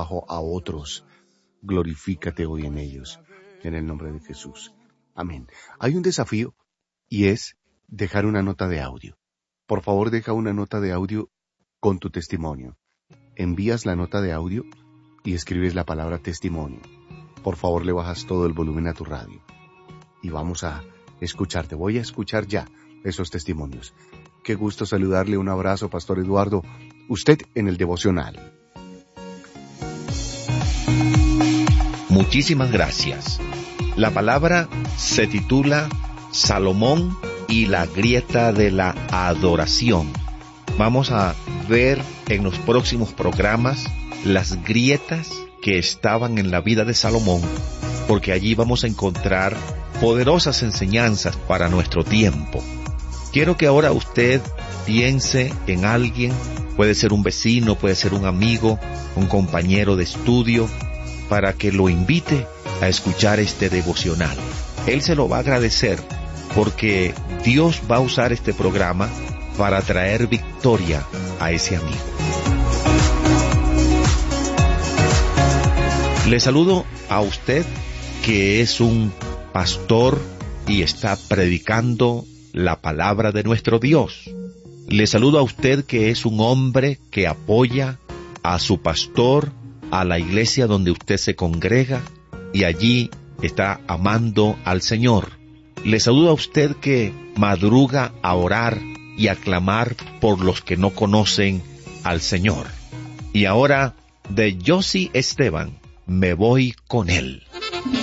trabajo a otros. Glorifícate hoy en ellos, en el nombre de Jesús. Amén. Hay un desafío y es dejar una nota de audio. Por favor, deja una nota de audio con tu testimonio. Envías la nota de audio y escribes la palabra testimonio. Por favor, le bajas todo el volumen a tu radio. Y vamos a escucharte. Voy a escuchar ya esos testimonios. Qué gusto saludarle. Un abrazo, Pastor Eduardo. Usted en el devocional. Muchísimas gracias. La palabra se titula Salomón y la grieta de la adoración. Vamos a ver en los próximos programas las grietas que estaban en la vida de Salomón, porque allí vamos a encontrar poderosas enseñanzas para nuestro tiempo. Quiero que ahora usted piense en alguien, puede ser un vecino, puede ser un amigo, un compañero de estudio, para que lo invite a escuchar este devocional. Él se lo va a agradecer, porque Dios va a usar este programa para traer victoria a ese amigo. Le saludo a usted que es un pastor y está predicando la palabra de nuestro Dios. Le saludo a usted que es un hombre que apoya a su pastor, a la iglesia donde usted se congrega y allí está amando al Señor. Le saludo a usted que madruga a orar y a clamar por los que no conocen al Señor. Y ahora, de Josie Esteban, me voy con él.